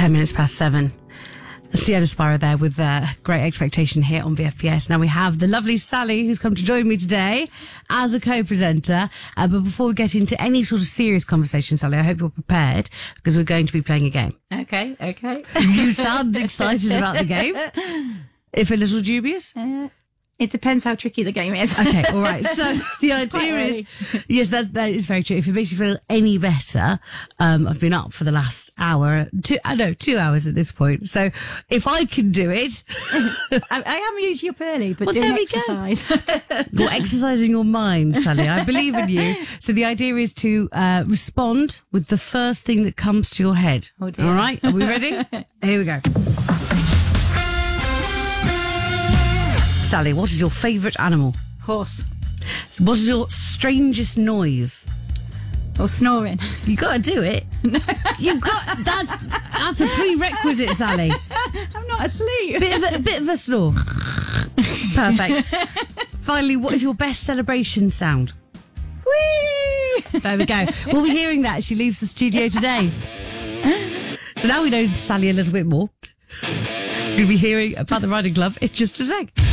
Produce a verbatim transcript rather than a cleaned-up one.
Ten minutes past seven. Sienna Spira there with uh, Great Expectation here on B F P S. Now we have the lovely Sally who's come to join me today as a co-presenter. Uh, but before we get into any sort of serious conversation, Sally, I hope you're prepared because we're going to be playing a game. Okay, okay. You sound excited about the game. If a little dubious? Uh, it depends how tricky the game is. Okay, all right. So the idea is, yes, that that is very true. If it makes you feel any better, um, I've been up for the last hour, two, I know, two hours at this point. So if I can do it, I, I am usually up early, but well, doing there we exercise. You're exercising your mind, Sally. I believe in you. So the idea is to uh, respond with the first thing that comes to your head. Oh dear. All right, are we ready? Here we go. Sally, what is your favourite animal? Horse. What is your strangest noise? Or snoring. You got to do it. You've got that's that's a prerequisite, Sally. I'm not asleep. Bit of a bit of a snore. Perfect. Finally, what is your best celebration sound? Whee! There we go. We'll be hearing that as she leaves the studio today. So now we know Sally a little bit more. We'll be hearing about the Riding Club in just a sec.